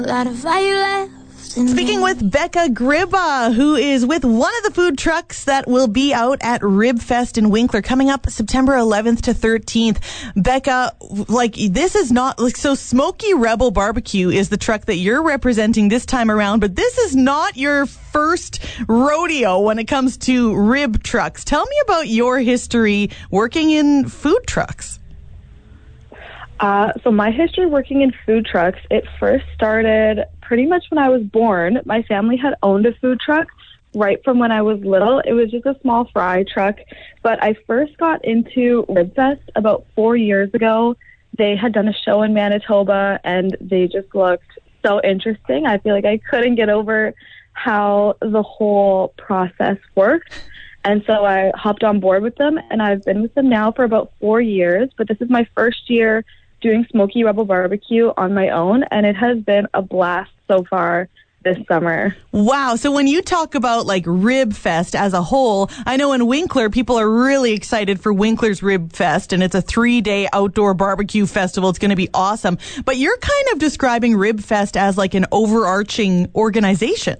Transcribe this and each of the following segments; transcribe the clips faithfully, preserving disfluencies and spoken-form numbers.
Got a fire left. Speaking with Becca Gribba, who is with one of the food trucks that will be out at Rib Fest in Winkler coming up September eleventh to thirteenth. Becca, like, this is not, like, so Smoky Rebel Barbecue is the truck that you're representing this time around, but this is not your first rodeo when it comes to rib trucks. Tell me about your history working in food trucks. Uh, so my history working in food trucks, it first started pretty much when I was born. My family had owned a food truck right from when I was little. It was just a small fry truck, but I first got into Rib Fest about four years ago. They had done a show in Manitoba, and they just looked so interesting. I feel like I couldn't get over how the whole process worked. And so I hopped on board with them, and I've been with them now for about four years, but this is my first year doing Smoky Rebel Barbecue on my own, and it has been a blast so far this summer. Wow. So when you talk about like Rib Fest as a whole, I know in Winkler, people are really excited for Winkler's Rib Fest, and it's a three-day outdoor barbecue festival. It's going to be awesome. But you're kind of describing Rib Fest as like an overarching organization.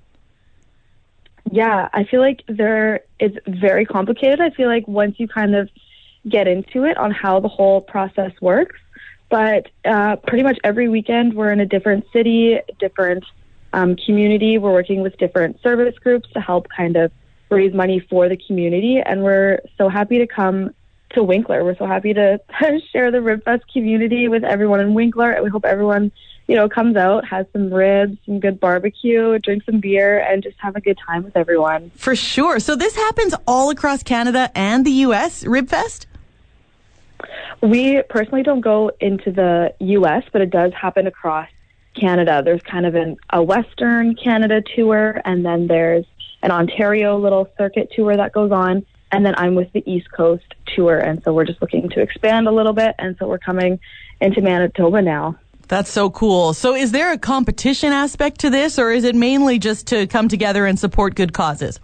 Yeah, I feel like there it's very complicated. I feel like once you kind of get into it on how the whole process works, but uh, pretty much every weekend we're in a different city, different um, community. We're working with different service groups to help kind of raise money for the community, and we're so happy to come to Winkler. We're so happy to share the Rib Fest community with everyone in Winkler, and we hope everyone, you know, comes out, has some ribs, some good barbecue, drink some beer, and just have a good time with everyone. For sure. So this happens all across Canada and the U S, Rib Fest? We personally don't go into the U S, but it does happen across Canada. There's kind of an, a Western Canada tour, and then there's an Ontario little circuit tour that goes on, and then I'm with the East Coast tour, and so we're just looking to expand a little bit, and so we're coming into Manitoba now. That's so cool. So is there a competition aspect to this, or is it mainly just to come together and support good causes?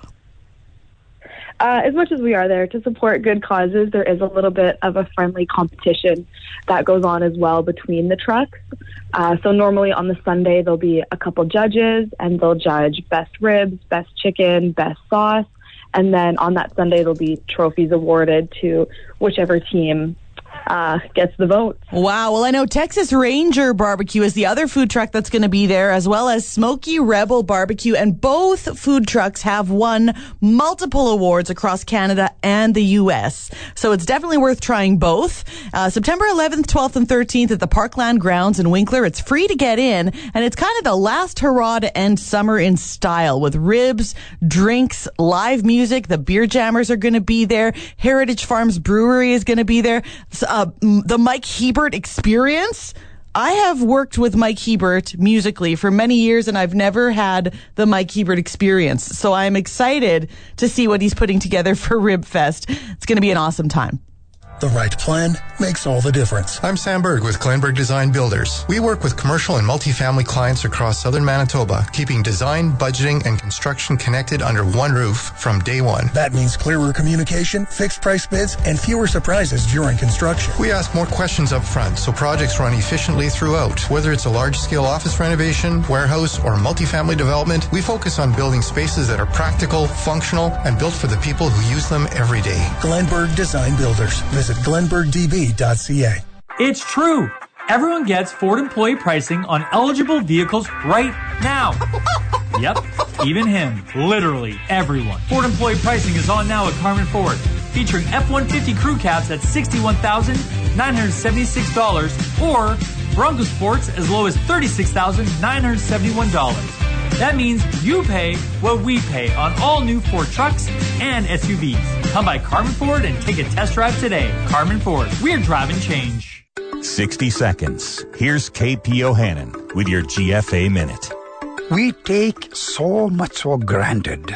Uh, as much as we are there to support good causes, there is a little bit of a friendly competition that goes on as well between the trucks. Uh, so normally on the Sunday, there'll be a couple judges, and they'll judge best ribs, best chicken, best sauce. And then on that Sunday, there'll be trophies awarded to whichever team uh, gets the vote. Wow. Well, I know Texas Ranger Barbecue is the other food truck that's going to be there, as well as Smoky Rebel Barbecue. And both food trucks have won multiple awards across Canada and the U S. So it's definitely worth trying both. Uh, September eleventh, twelfth, and thirteenth at the Parkland Grounds in Winkler. It's free to get in, and it's kind of the last hurrah to end summer in style with ribs, drinks, live music. The Beer Jammers are going to be there. Heritage Farms Brewery is going to be there. Uh, the Mike Hebert Experience. I have worked with Mike Hebert musically for many years, and I've never had the Mike Hebert Experience. So I'm excited to see what he's putting together for Rib Fest. It's going to be an awesome time. The right plan makes all the difference. I'm Sam Berg with Glenberg Design Builders. We work with commercial and multifamily clients across southern Manitoba, keeping design, budgeting, and construction connected under one roof from day one. That means clearer communication, fixed price bids, and fewer surprises during construction. We ask more questions up front so projects run efficiently throughout. Whether it's a large-scale office renovation, warehouse, or multifamily development, we focus on building spaces that are practical, functional, and built for the people who use them every day. Glenberg Design Builders. Visit glenberg d b dot c a. It's true. Everyone gets Ford employee pricing on eligible vehicles right now. Yep, even him. Literally everyone. Ford employee pricing is on now at Carmen Ford, featuring F one fifty crew cabs at sixty-one thousand nine hundred seventy-six dollars or Bronco Sports as low as thirty-six thousand nine hundred seventy-one dollars. That means you pay what we pay on all new Ford trucks and S U Vs. Come by Carmen Ford and take a test drive today. Carmen Ford, we're driving change. sixty seconds. Here's K P O'Hannon with your G F A Minute. We take so much for granted.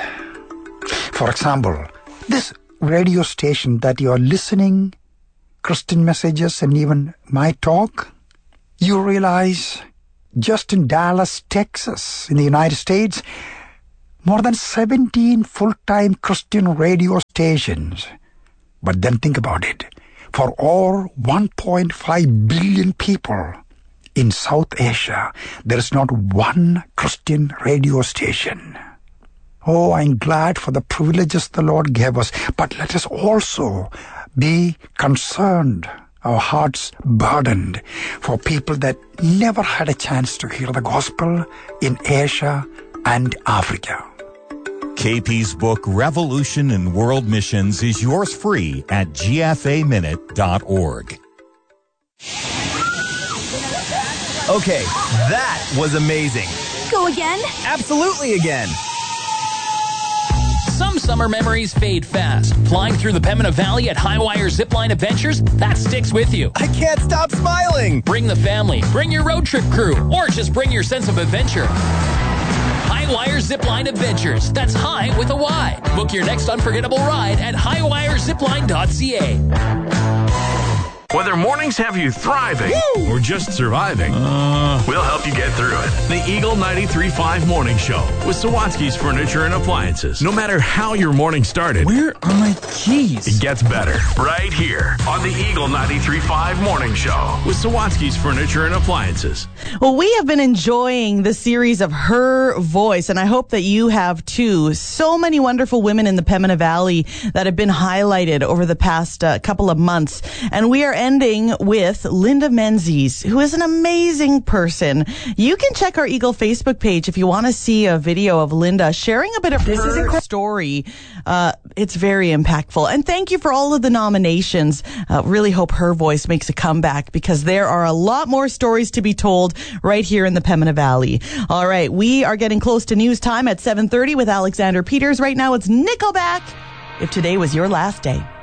For example, this radio station that you're listening, Christian messages, and even my talk, you realize just in Dallas, Texas, in the United States, more than seventeen full-time Christian radio stations. But then think about it. For all one point five billion people, in South Asia, there is not one Christian radio station. Oh, I'm glad for the privileges the Lord gave us, but let us also be concerned, our hearts burdened for people that never had a chance to hear the gospel in Asia and Africa. K P's book, Revolution in World Missions, is yours free at g f a minute dot org. Okay, that was amazing. Go again? Absolutely again. Some summer memories fade fast. Flying through the Pembina Valley at Highwire Zipline Adventures, that sticks with you. I can't stop smiling. Bring the family, bring your road trip crew, or just bring your sense of adventure. Highwire Zipline Adventures. That's high with a Y. Book your next unforgettable ride at highwire zipline dot c a. Whether mornings have you thriving Woo! Or just surviving, uh, we'll help you get through it. The Eagle ninety-three point five Morning Show with Sawatsky's Furniture and Appliances. No matter how your morning started, where are my keys? It gets better right here on the Eagle ninety-three point five Morning Show with Sawatsky's Furniture and Appliances. Well, we have been enjoying the series of Her Voice, and I hope that you have too. So many wonderful women in the Pembina Valley that have been highlighted over the past uh, couple of months. And we are ending with Linda Menzies, who is an amazing person. You can check our Eagle Facebook page if you want to see a video of Linda sharing a bit of this her is a story. Uh, it's very impactful. And thank you for all of the nominations. Uh, really hope Her Voice makes a comeback because there are a lot more stories to be told right here in the Pembina Valley. All right, we are getting close to news time at seven thirty with Alexander Peters. Right now it's Nickelback, If Today Was Your Last Day.